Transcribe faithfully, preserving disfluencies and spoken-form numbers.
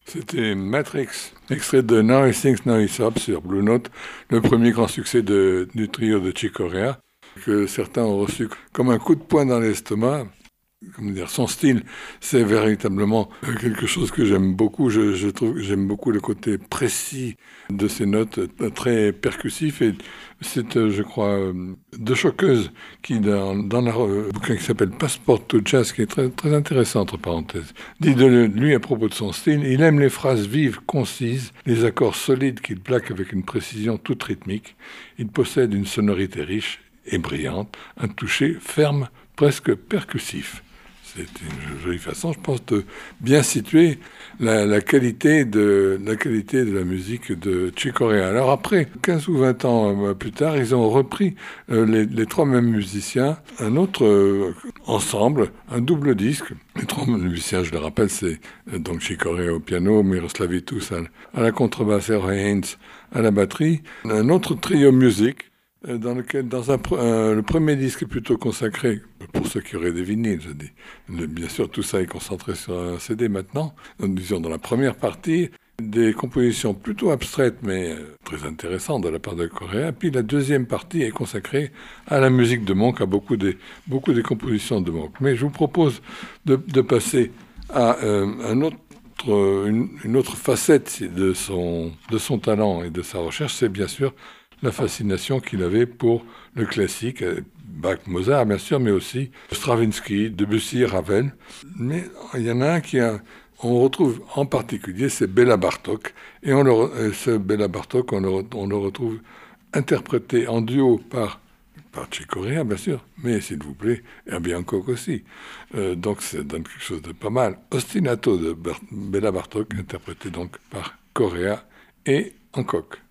C'était Matrix, extrait de Now He Sings, Now He Sobs sur Blue Note, le premier grand succès de- du trio de Chick Corea, que certains ont reçu comme un coup de poing dans l'estomac. Comment dire, son style, c'est véritablement euh, quelque chose que j'aime beaucoup. Je, je trouve que j'aime beaucoup le côté précis de ses notes, euh, très percussif. Et c'est, euh, je crois, euh, De Choqueuse qui, dans, dans un euh, bouquin qui s'appelle Passport to Jazz, qui est très, très intéressant, entre parenthèses, dit de lui à propos de son style, il aime les phrases vives, concises, les accords solides qu'il plaque avec une précision toute rythmique. Il possède une sonorité riche et brillante, un toucher ferme, presque percussif. C'est une jolie façon, je pense, de bien situer la, la qualité de, la qualité de la musique de Chick Corea. Alors après, quinze ou vingt ans euh, plus tard, ils ont repris euh, les, les trois mêmes musiciens, un autre euh, ensemble, un double disque. Les trois musiciens, je le rappelle, c'est euh, donc Chick Corea au piano, Miroslav Vitous à, à la contrebasse et Roy Haynes à la batterie. Un autre trio musique euh, dans lequel, dans un, euh, le premier disque est plutôt consacré, pour ceux qui auraient des vinyles, je dis. Le- bien sûr, tout ça est concentré sur un C D maintenant. Donc, disons, dans la première partie, des compositions plutôt abstraites, mais euh, très intéressantes de la part de Correa. Puis la deuxième partie est consacrée à la musique de Monk, à beaucoup des, beaucoup des compositions de Monk. Mais je vous propose de, de passer à euh, un autre une, une autre facette de son, de son talent et de sa recherche, c'est bien sûr la fascination qu'il avait pour le classique, euh, Bach, Mozart bien sûr, mais aussi Stravinsky, Debussy, Ravel. Mais il y en a un qui a, on retrouve en particulier, c'est Béla Bartok. Et on le, re- euh, ce Béla Bartok, on le, re- on le retrouve interprété en duo par, par Chick Corea, bien sûr, mais s'il vous plaît, Herbie Hancock aussi. Euh, donc ça donne quelque chose de pas mal. Ostinato de Bar- Béla Bartok, interprété donc par Corea et Hancock.